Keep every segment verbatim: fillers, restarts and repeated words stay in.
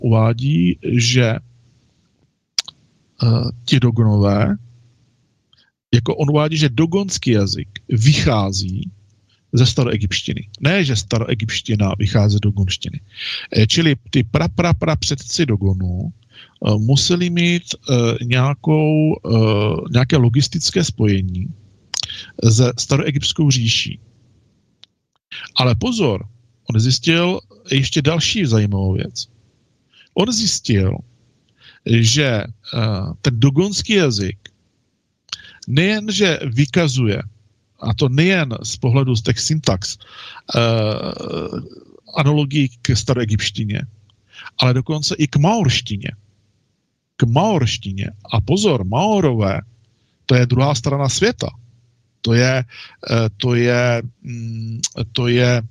uvádí, že uh, ti Dogonové, jako on uvádí, že dogonský jazyk vychází ze staroegyptštiny. Ne, že staroegyptština vychází z dogonštiny. E, čili ty pra, pra, pra předci Dogonů e, museli mít e, nějakou, e, nějaké logistické spojení se staroegyptskou říší. Ale pozor, on zjistil ještě další zajímavou věc. On zjistil, že e, ten dogonský jazyk nejen, že vykazuje, a to nejen z pohledu z těch syntax, uh, analogií k staroegyptštině, ale dokonce i k maorštině. K maorštině. A pozor, Maorové, to je druhá strana světa. To je, uh, to je, mm, to je,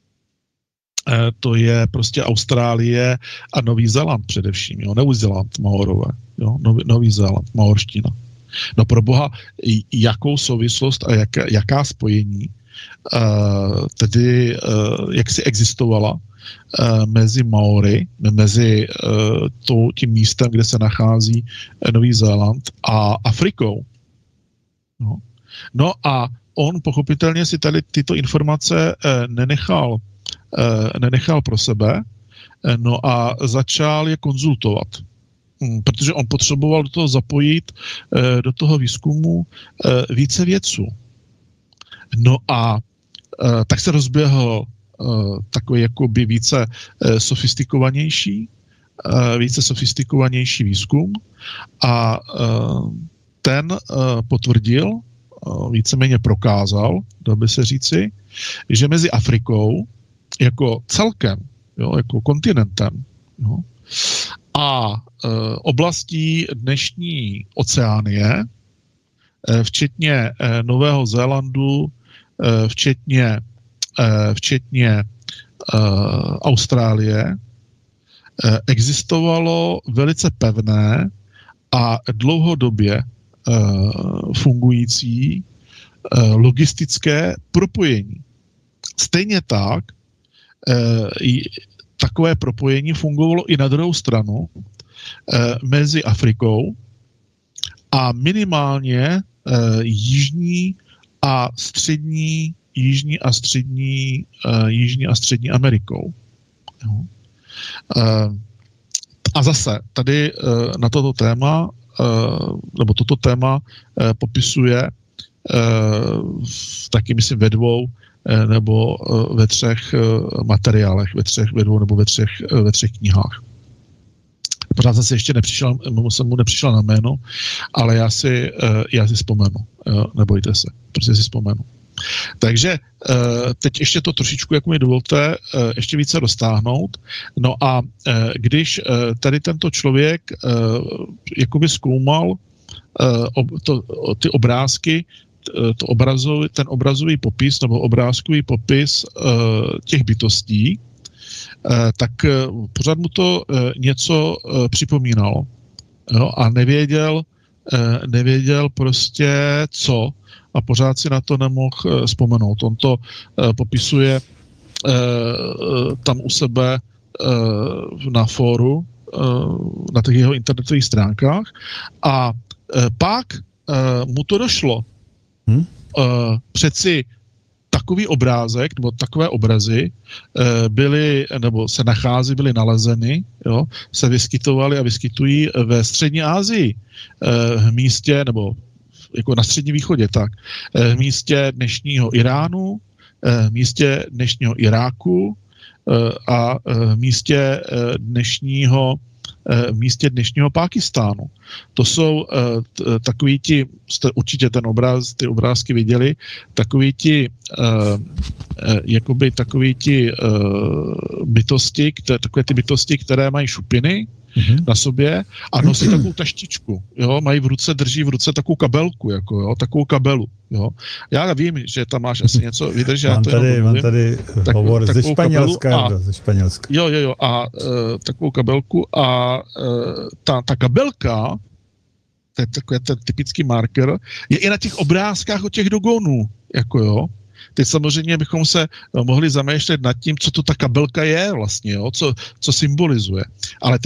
uh, to je prostě Austrálie a Nový Zéland především. Jo? Nový Zéland, Maorové. Jo? Nový, Nový Zéland, maorština. No pro boha, jakou souvislost a jaká, jaká spojení uh, tedy uh, jak si existovala uh, mezi Maory, mezi uh, to, tím místem, kde se nachází Nový Zéland a Afrikou. No, no a on pochopitelně si tady tyto informace uh, nenechal, uh, nenechal pro sebe, uh, no a začal je konzultovat. Protože on potřeboval do toho zapojit, do toho výzkumu více vědců. No a tak se rozběhl takový jakoby více sofistikovanější, více sofistikovanější výzkum a ten potvrdil, víceméně prokázal, dá by se říci, že mezi Afrikou jako celkem, jo, jako kontinentem, jo, a e, oblastí dnešní Oceánie, e, včetně e, Nového Zélandu, e, včetně, e, včetně e, Austrálie, e, existovalo velice pevné a dlouhodobě e, fungující e, logistické propojení. Stejně tak e, takové propojení fungovalo i na druhou stranu eh, mezi Afrikou a minimálně eh, jižní a střední, jižní a střední, eh, jižní a střední Amerikou. Jo. Eh, a zase tady eh, na toto téma, eh, nebo toto téma eh, popisuje eh, taky myslím ve dvou nebo ve třech materiálech, ve třech, ve dvou nebo ve třech, ve třech knihách. Pořád jsem si ještě nepřišel, jsem mu nepřišel na jméno, ale já si, já si vzpomenu, nebojte se, prostě si vzpomenu. Takže teď ještě to trošičku, jak mi dovolte, ještě více roztáhnout. No a když tady tento člověk jakoby zkoumal to, ty obrázky, to obrazový, ten obrazový popis nebo obrázkový popis uh, těch bytostí, uh, tak uh, pořád mu to uh, něco uh, připomínalo. Jo, a nevěděl, uh, nevěděl prostě co a pořád si na to nemohl uh, vzpomenout. On to uh, popisuje uh, tam u sebe uh, na fóru, uh, na těch jeho internetových stránkách a uh, pak uh, mu to došlo. Hmm? Uh, přeci takový obrázek, nebo takové obrazy uh, byly, nebo se nachází, byly nalezeny, jo, se vyskytovaly a vyskytují ve střední Asii, uh, v místě, nebo jako na středním východě, tak, uh, v místě dnešního Iránu, uh, v místě dnešního Iráku uh, a uh, v místě uh, dnešního v místě dnešního Pákistánu. To jsou uh, takový ti, jste určitě ten obraz, ty obrázky viděli, takový ti, uh, uh, jakoby takový ti uh, bytosti, které, takové ty bytosti, které mají šupiny mm-hmm. na sobě a nosí mm-hmm. takovou taštičku, jo, mají v ruce, drží v ruce takovou kabelku, jako jo, takovou kabelu, jo. Já vím, že tam máš asi něco, vydrž, já to tady, jenom mám tady tak, hovor ze Španělska, a, ze Španělska. Jo, jo, jo, a uh, takovou kabelku a uh, ta, ta kabelka, to je takový ten typický marker, je i na těch obrázkách od těch Dogonů, jako jo. Teď samozřejmě bychom se mohli zamýšlet nad tím, co to ta kabelka je vlastně, jo, co, co symbolizuje. Ale